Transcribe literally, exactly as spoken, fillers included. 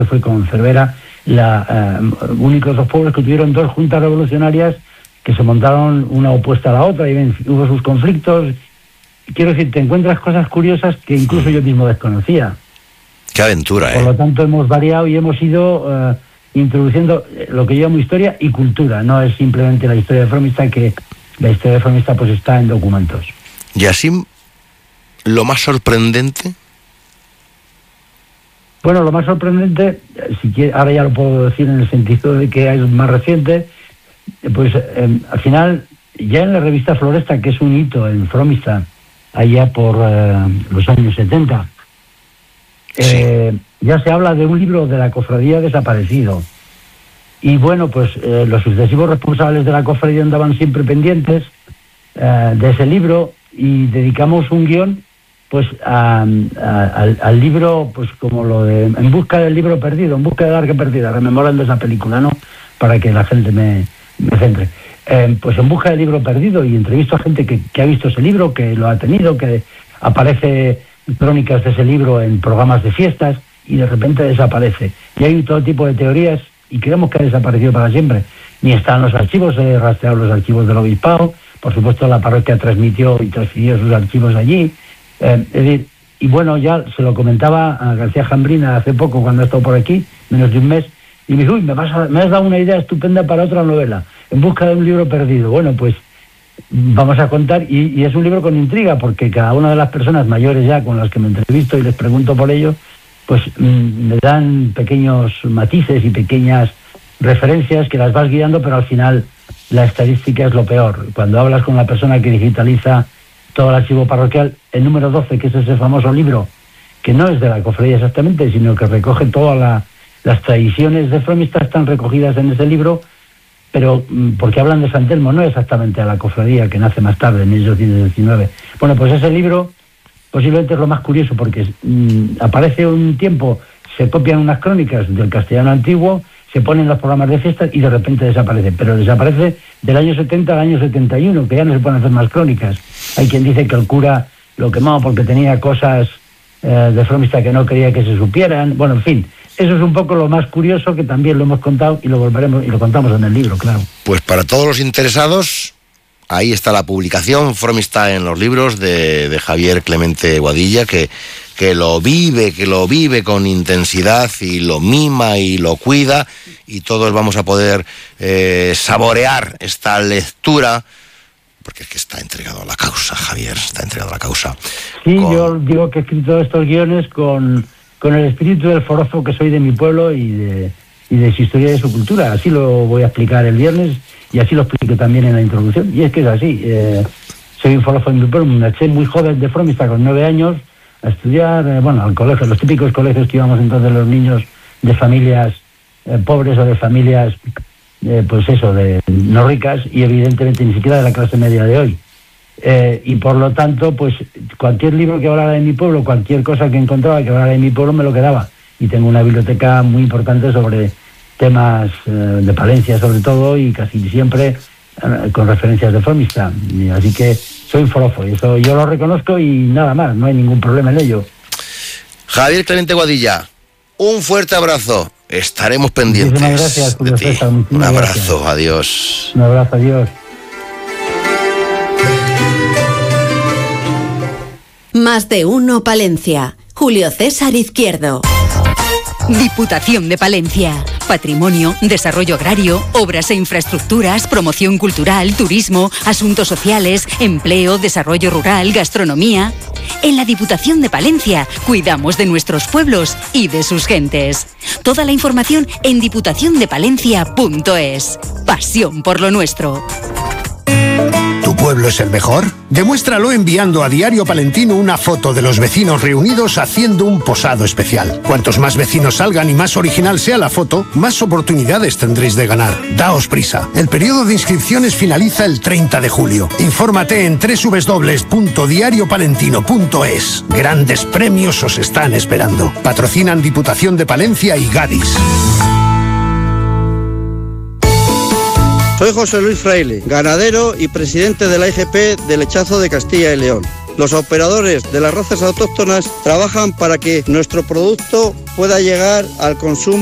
fue con Cervera, la uh, únicos dos pueblos que tuvieron dos juntas revolucionarias que se montaron una opuesta a la otra, y ven, hubo sus conflictos. Quiero decir, te encuentras cosas curiosas que incluso yo mismo desconocía. Qué aventura, ¿eh? Por lo tanto, hemos variado y hemos ido uh, introduciendo lo que yo llamo historia y cultura. No es simplemente la historia de Fromista, que la historia de Fromista pues está en documentos. Y así, lo más sorprendente... Bueno, lo más sorprendente, si quiere, ahora ya lo puedo decir en el sentido de que es más reciente, pues eh, al final, ya en la revista Floresta, que es un hito en Fromista, allá por eh, los años setenta, eh, sí. ya se habla de un libro de la cofradía desaparecido. Y bueno, pues eh, los sucesivos responsables de la cofradía andaban siempre pendientes eh, de ese libro, y dedicamos un guión pues a, a, al, al libro, pues como lo de En busca del libro perdido, En busca del arca perdida, rememorando esa película, ¿no? Para que la gente me, me centre. Eh, pues En busca del libro perdido, y entrevisto a gente que, que ha visto ese libro, que lo ha tenido, que aparece crónicas de ese libro en programas de fiestas, y de repente desaparece. Y hay todo tipo de teorías, y creemos que ha desaparecido para siempre. Ni están los archivos, he rastreado los archivos del obispado, por supuesto la parroquia transmitió y transfirió sus archivos allí. Eh, es decir, y bueno, ya se lo comentaba a García Jambrina hace poco, cuando ha estado por aquí, menos de un mes, y me dijo, uy, me, vas a, me has dado una idea estupenda para otra novela, En busca de un libro perdido. Bueno, pues vamos a contar, y, y es un libro con intriga, porque cada una de las personas mayores ya con las que me entrevisto y les pregunto por ello, pues mmm, me dan pequeños matices y pequeñas referencias que las vas guiando, pero al final la estadística es lo peor. Cuando hablas con la persona que digitaliza todo el archivo parroquial, el número doce, que es ese famoso libro, que no es de la cofradía exactamente, sino que recoge todas la, las tradiciones de Fromista, están recogidas en ese libro, pero porque hablan de San Telmo, no exactamente a la cofradía, que nace más tarde, en mil ochocientos diecinueve. Bueno, pues ese libro posiblemente es lo más curioso, porque mmm, aparece un tiempo, se copian unas crónicas del castellano antiguo, se ponen los programas de fiestas y de repente desaparece, pero desaparece del año setenta al año setenta y uno, que ya no se pueden hacer más crónicas. Hay quien dice que el cura lo quemó porque tenía cosas eh, de Fromista que no quería que se supieran. Bueno, en fin, eso es un poco lo más curioso, que también lo hemos contado y lo volveremos y lo contamos en el libro, claro. Pues para todos los interesados, ahí está la publicación, Fromista en los libros, de, de Javier Clemente Boadilla, que, que lo vive, que lo vive con intensidad y lo mima y lo cuida, y todos vamos a poder eh, saborear esta lectura, porque es que está entregado a la causa, Javier, está entregado a la causa. Sí, con... yo digo que he escrito estos guiones con, con el espíritu del forofo que soy de mi pueblo y de, y de su historia y de su cultura. Así lo voy a explicar el viernes, y así lo explico también en la introducción, y es que es así. Eh, soy un forofo en mi pueblo, me eché muy joven de Fromista, con nueve años, a estudiar, eh, bueno, al colegio, los típicos colegios que íbamos entonces los niños de familias eh, pobres o de familias, eh, pues eso, de no ricas, y evidentemente ni siquiera de la clase media de hoy. Eh, y por lo tanto, pues cualquier libro que hablara de mi pueblo, cualquier cosa que encontraba que hablara de mi pueblo, me lo quedaba. Y tengo una biblioteca muy importante sobre temas eh, de Palencia sobre todo, y casi siempre eh, con referencias de Fromista. Y así que soy forofo, y eso yo lo reconozco, y nada más, no hay ningún problema en ello. Javier Clemente Boadilla, un fuerte abrazo, estaremos pendientes. Muchísimas gracias, Julio César, un abrazo, gracias. Adiós. Un abrazo, adiós. Más de uno Palencia. Julio César Izquierdo. Diputación de Palencia. Patrimonio, desarrollo agrario, obras e infraestructuras, promoción cultural, turismo, asuntos sociales, empleo, desarrollo rural, gastronomía. En la Diputación de Palencia cuidamos de nuestros pueblos y de sus gentes. Toda la información en diputación de palencia punto es. Pasión por lo nuestro. ¿Tu pueblo es el mejor? Demuéstralo enviando a Diario Palentino una foto de los vecinos reunidos haciendo un posado especial. Cuantos más vecinos salgan y más original sea la foto, más oportunidades tendréis de ganar. Daos prisa. El periodo de inscripciones finaliza el treinta de julio. Infórmate en doble u doble u doble u punto diario palentino punto es. Grandes premios os están esperando. Patrocinan Diputación de Palencia y Gadis. Soy José Luis Fraile, ganadero y presidente de la I G P de Lechazo de Castilla y León. Los operadores de las razas autóctonas trabajan para que nuestro producto pueda llegar al consumo